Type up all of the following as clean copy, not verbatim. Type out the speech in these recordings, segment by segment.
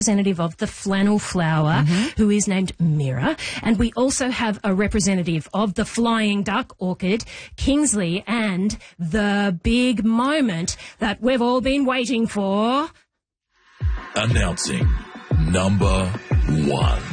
representative of the flannel flower, who is named Mira, and we also have a representative of the flying duck orchid, Kingsley, and the big moment that we've all been waiting for. Announcing number 1.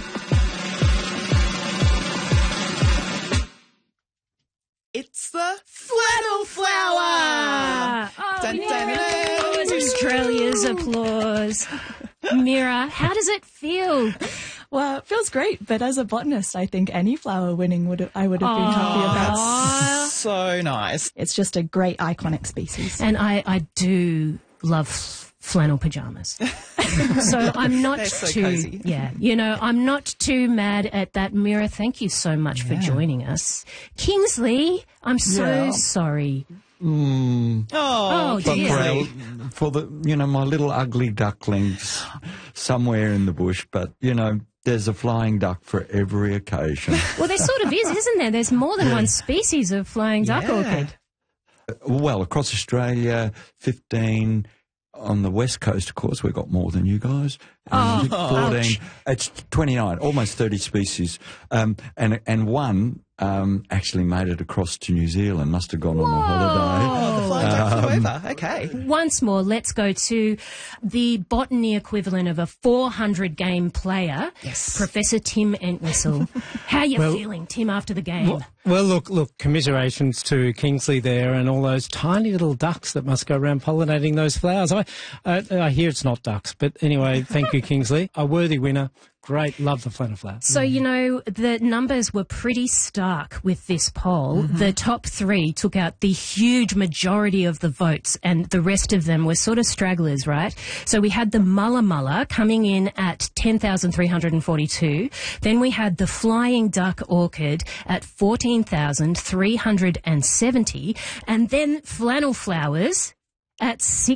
It's the flannel flower! Oh, Dun, yeah. dun, dun. It was Australia's applause. Mira, how does it feel? Well, it feels great, but as a botanist, I think any flower winning I would have been happy about. So nice. It's just a great iconic species. And I do love flannel pajamas. So I'm not They're so too, cozy. I'm not too mad at that. Mira, thank you so much for joining us. Kingsley, I'm so sorry. Oh dear. Kingsley. For the, my little ugly ducklings somewhere in the bush, but, there's a flying duck for every occasion. Well, there sort of is, isn't there? There's more than one species of flying duck orchid. Well, across Australia, 15. On the west coast, of course, we've got more than you guys. 14. ouch. It's 29, almost 30 species. And one actually made it across to New Zealand, must have gone on a holiday. The flying duck flew over. Okay. Once more, let's go to the botany equivalent of a 400-game player, Professor Tim Entwistle. How are you feeling, Tim, after the game? Well, look, commiserations to Kingsley there and all those tiny little ducks that must go around pollinating those flowers. I hear it's not ducks, but anyway, thank you, Kingsley. A worthy winner. Great. Love the flannel flower. So, the numbers were pretty stark with this poll. The top 3 took out the huge majority of the votes, and the rest of them were sort of stragglers, right? So we had the Mulla Mulla coming in at 10,342. Then we had the Flying Duck Orchid at 14,370. And then Flannel Flowers at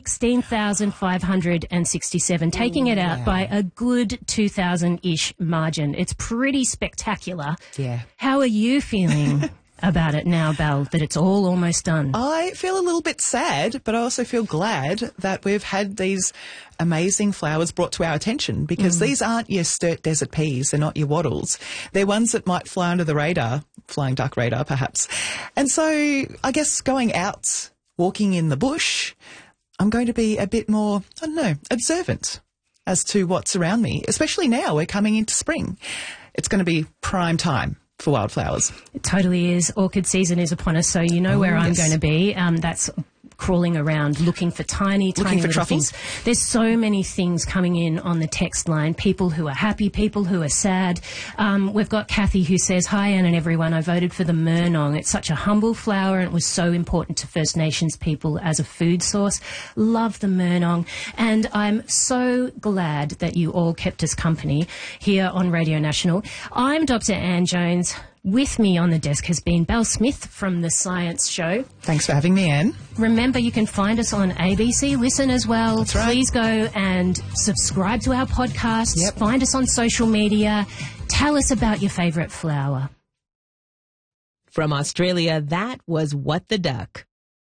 16,567, taking it out by a good 2,000-ish margin. It's pretty spectacular. Yeah. How are you feeling about it now, Belle, that it's all almost done? I feel a little bit sad, but I also feel glad that we've had these amazing flowers brought to our attention, because these aren't your Sturt desert peas. They're not your wattles. They're ones that might fly under the radar, flying duck radar perhaps. And so I guess going out, walking in the bush, I'm going to be a bit more, observant as to what's around me, especially now we're coming into spring. It's going to be prime time for wildflowers. It totally is. Orchid season is upon us, so you know where I'm going to be. That's crawling around looking for tiny little truffles. things. There's so many things coming in on the text line, people who are happy, people who are sad. We've got Kathy who says, "Hi Anne and everyone, I voted for the Murnong. It's such a humble flower and it was so important to First Nations people as a food source. Love the Murnong." And I'm so glad that you all kept us company here on Radio National. I'm Dr. Anne Jones. With me on the desk has been Belle Smith from The Science Show. Thanks for having me, Anne. Remember, you can find us on ABC Listen as well. That's right. Please go and subscribe to our podcasts. Yep. Find us on social media. Tell us about your favourite flower. From Australia, that was What the Duck.